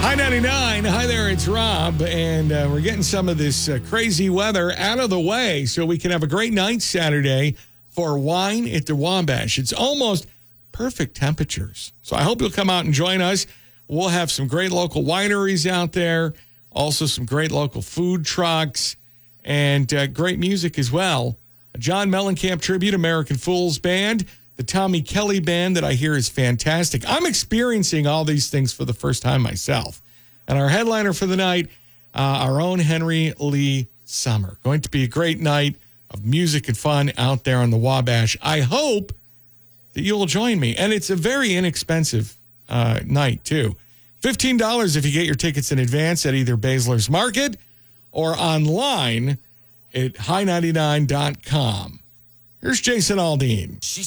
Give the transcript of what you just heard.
Hi 99. Hi there, it's Rob. And we're getting some of this crazy weather out of the way so we can have a great night Saturday for wine at the Wabash. It's almost perfect temperatures. So I hope you'll come out and join us. We'll have some great local wineries out there, also some great local food trucks, and great music as well. A John Mellencamp tribute, American Fools Band. The Tommy Kelly Band that I hear is fantastic. I'm experiencing all these things for the first time myself. And our headliner for the night, our own Henry Lee Summer. Going to be a great night of music and fun out there on the Wabash. I hope that you'll join me. And it's a very inexpensive night, too. $15 if you get your tickets in advance at either Baszler's Market or online at high99.com. Here's Jason Aldean.